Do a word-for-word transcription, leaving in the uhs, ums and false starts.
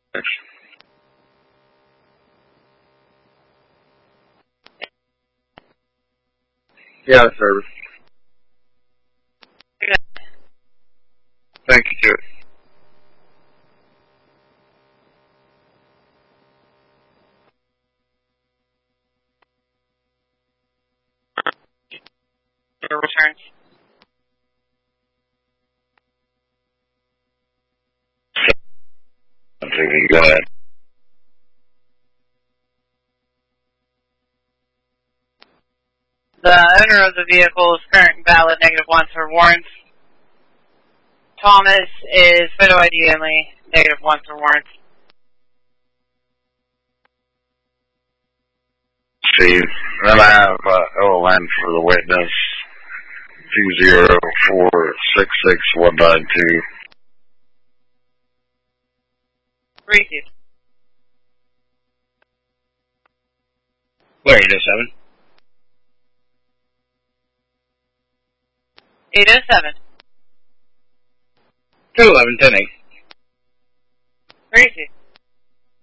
Yeah, service. Yeah. Thank you, too. Your returns. Go ahead. The owner of the vehicle is current and valid negative one for warrants. Thomas is photo I D only, negative one for warrants. See, then I have uh, O L N for the witness, two zero four six six one nine two. Received. Where, eight oh seven? eight oh seven. two eleven ten eight. Received.